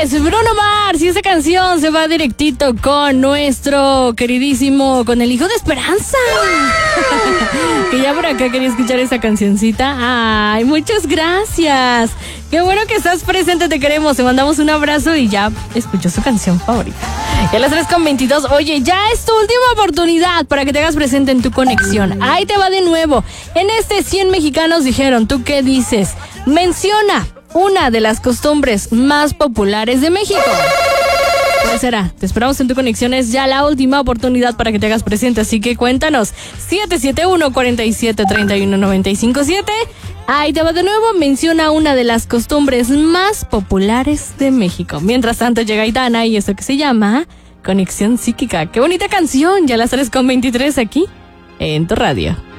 es Bruno Mars y esta canción se va directito con nuestro queridísimo, con el hijo de Esperanza. Que ya por acá quería escuchar esta cancioncita. Ay, muchas gracias. Qué bueno que estás presente, te queremos. Te mandamos un abrazo y ya escuchó su canción favorita. Y a las 3:22, oye, ya es tu última oportunidad para que te hagas presente en tu conexión. Ahí te va de nuevo. En este 100 mexicanos dijeron, ¿tú qué dices? Menciona una de las costumbres más populares de México. ¿Cuál será? Te esperamos en tu conexión. Es ya la última oportunidad para que te hagas presente. Así que cuéntanos. 771-47-31-957. Ahí te va de nuevo. Menciona una de las costumbres más populares de México. Mientras tanto llega Aitana y esto que se llama Conexión Psíquica. ¡Qué bonita canción! Ya las 3:23 aquí en tu radio.